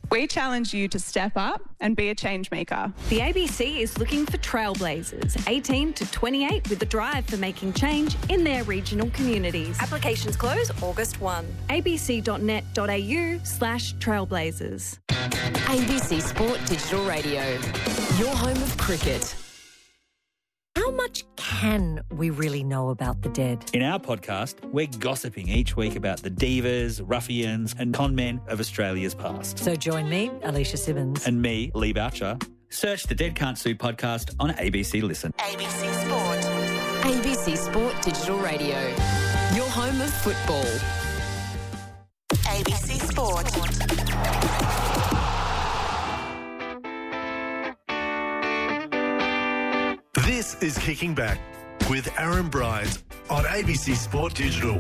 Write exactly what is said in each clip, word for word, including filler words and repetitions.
We challenge you to step up and be a change maker. The A B C is looking for trailblazers, eighteen to twenty-eight, with a drive for making change in their regional communities. Applications close August first. abc.net.au slash trailblazers. A B C Sport Digital Radio, your home of cricket. How much can we really know about the dead? In our podcast, we're gossiping each week about the divas, ruffians and con men of Australia's past. So join me, Alicia Simmons. And me, Lee Boucher. Search the Dead Can't Sue podcast on A B C Listen. A B C Sport. A B C Sport Digital Radio, your home of football. A B C Sport. This is Kicking Back with Aaron Bryant on A B C Sport Digital.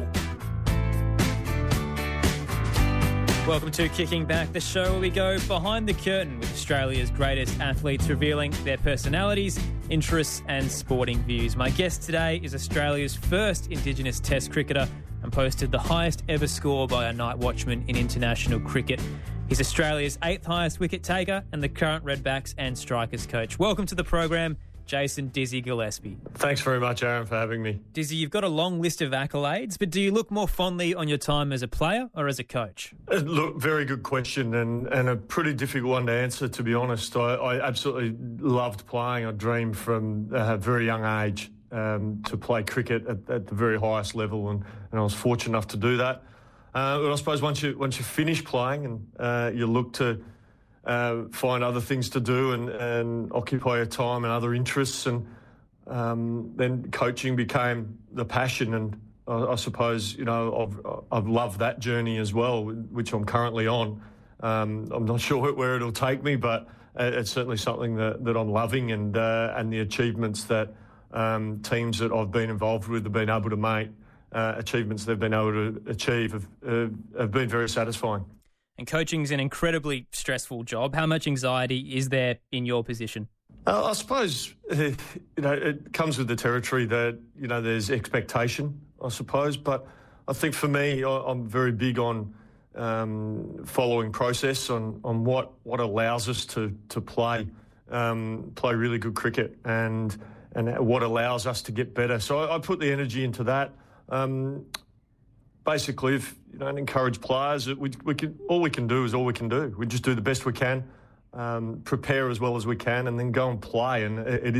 Welcome to Kicking Back, the show where we go behind the curtain with Australia's greatest athletes, revealing their personalities, interests and sporting views. My guest today is Australia's first Indigenous Test cricketer and posted the highest ever score by a night watchman in international cricket. He's Australia's eighth highest wicket taker and the current Redbacks and Strikers coach. Welcome to the program, Jason Dizzy Gillespie. Thanks very much, Aaron, for having me. Dizzy, you've got a long list of accolades, but do you look more fondly on your time as a player or as a coach? Uh, look, very good question and, and a pretty difficult one to answer, to be honest. I, I absolutely loved playing. I dreamed from a very young age um, to play cricket at, at the very highest level, and, and I was fortunate enough to do that. Uh, but I suppose once you once you finish playing and uh, you look to Uh, find other things to do and, and occupy your time and other interests, and um, then coaching became the passion, and I, I suppose, you know, I've, I've loved that journey as well, which I'm currently on. Um, I'm not sure where it'll take me, but it's certainly something that, that I'm loving, and uh, and the achievements that um, teams that I've been involved with have been able to make, uh, achievements they've been able to achieve have, uh, have been very satisfying. And coaching is an incredibly stressful job. How much anxiety is there in your position? Uh, I suppose, uh, you know, it comes with the territory that, you know, there's expectation, I suppose. But I think for me, I, I'm very big on um, following process, on, on what, what allows us to, to play, um, play really good cricket, and and what allows us to get better. So I, I put the energy into that. Um, Basically, if you don't encourage players, we, we can, all we can do is all we can do. We just do the best we can, um, prepare as well as we can, and then go and play. And it, it